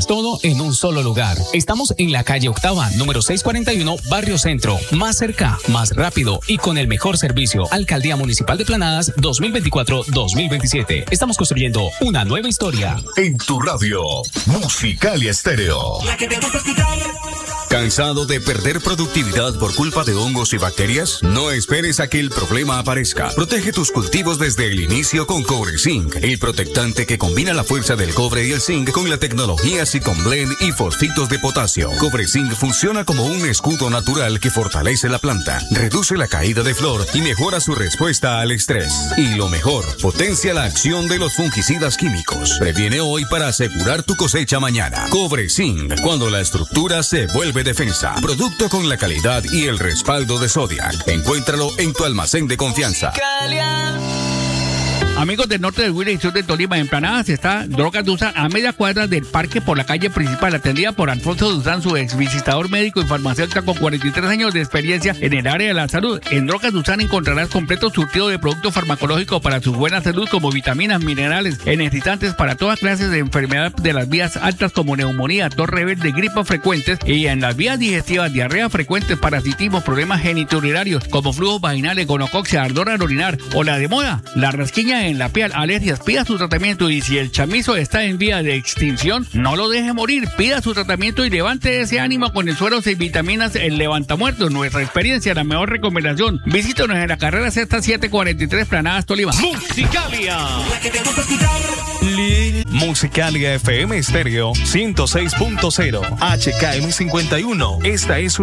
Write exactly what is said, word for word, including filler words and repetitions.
todo en un solo lugar. Estamos en la calle Octava, número seiscientos cuarenta y uno, Barrio Centro. Más cerca, más rápido y con el mejor servicio. Alcaldía Municipal de Planadas dos mil veinticuatro dos mil veintisiete. Estamos construyendo una nueva historia. En tu radio, Musicalia Estéreo. La que te gusta escuchar. ¿Cansado de perder productividad por culpa de hongos y bacterias? No esperes a que el problema aparezca. Protege tus cultivos desde el inicio con Cobre Zinc, el protectante que combina la fuerza del cobre y el zinc con la tecnología Zyconblend y fosfitos de potasio. Cobre Zinc funciona como un escudo natural que fortalece la planta, reduce la caída de flor y mejora su respuesta al estrés. Y lo mejor, potencia la acción de los fungicidas químicos. Previene hoy para asegurar tu cosecha mañana. Cobre Zinc, cuando la estructura se vuelve defensa. Producto con la calidad y el respaldo de Zodiac. Encuéntralo en tu almacén de confianza. Amigos del norte del Huila y sur de Tolima, en Planadas está Drogas Duzán, a media cuadra del parque por la calle principal, atendida por Alfonso Duzán, su ex visitador médico y farmacéutica con cuarenta y tres años de experiencia en el área de la salud. En Drogas Duzán encontrarás completo surtido de productos farmacológicos para su buena salud, como vitaminas, minerales, energizantes para todas clases de enfermedades de las vías altas como neumonía, tos rebelde, gripas frecuentes, y en las vías digestivas, diarrea frecuentes, parasitismo, problemas genitourinarios como flujos vaginales, gonocoxia, ardor al orinar o la de moda, la rasquiña en la piel, alergias. Pida su tratamiento, y si el chamizo está en vía de extinción, no lo deje morir. Pida su tratamiento y levante ese ánimo con el suero y vitaminas El Levantamuertos. Nuestra experiencia, la mejor recomendación. Visítanos en la carrera sexta setecientos cuarenta y tres, Planadas, Tolima. Musicalia. La que te gusta escuchar. Musicalia F M Estéreo ciento seis punto cero, H K M cincuenta y uno. Esta es una